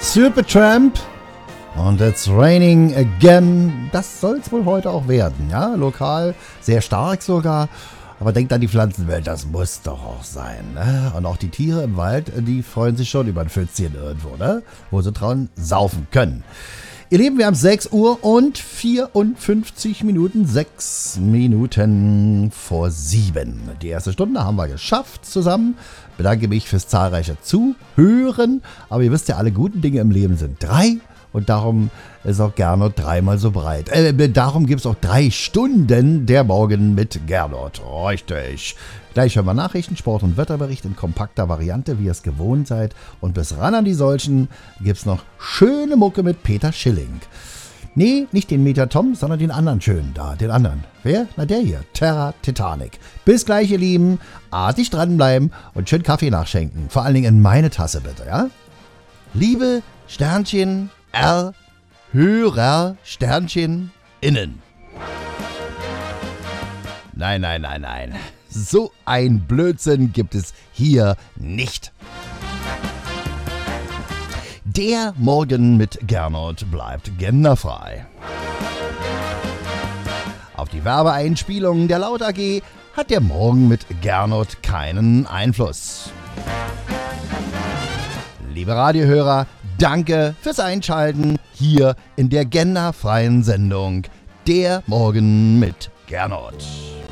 Supertramp und It's Raining Again. Das soll es wohl heute auch werden, ja, lokal, sehr stark sogar. Aber denkt an die Pflanzenwelt, das muss doch auch sein, ne? Und auch die Tiere im Wald, die freuen sich schon über ein Pfützchen irgendwo, ne? Wo sie dran saufen können. Ihr Lieben, wir haben 6 Uhr und 54 Minuten, 6 Minuten vor 7. Die erste Stunde haben wir geschafft zusammen. Bedanke mich fürs zahlreiche Zuhören. Aber ihr wisst ja, alle guten Dinge im Leben sind 3. Und darum ist auch Gernot dreimal so breit. Darum gibt es auch 3 Stunden der Morgen mit Gernot. Richtig. Gleich hören wir Nachrichten, Sport- und Wetterbericht in kompakter Variante, wie ihr es gewohnt seid. Und bis ran an die Solchen gibt es noch schöne Mucke mit Peter Schilling. Nee, nicht den Meter Tom, sondern den anderen schönen da, den anderen. Wer? Na der hier, Terra Titanic. Bis gleich, ihr Lieben. Artig dranbleiben und schön Kaffee nachschenken. Vor allen Dingen in meine Tasse bitte, ja? Liebe Sternchen R, Hörer, Sternchen, innen. Nein. So ein Blödsinn gibt es hier nicht. Der Morgen mit Gernot bleibt genderfrei. Auf die Werbeeinspielungen der Laut AG hat der Morgen mit Gernot keinen Einfluss. Liebe Radiohörer, danke fürs Einschalten hier in der genderfreien Sendung Der Morgen mit Gernot.